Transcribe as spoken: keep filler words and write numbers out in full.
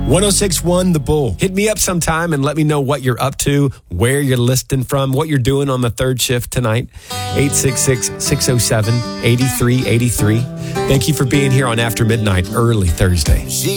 one oh six point one The Bull. Hit me up sometime and let me know what you're up to, where you're listening from, what you're doing on the third shift tonight. eight six six, six oh seven, eight three eight three. Thank you for being here on After Midnight, early Thursday.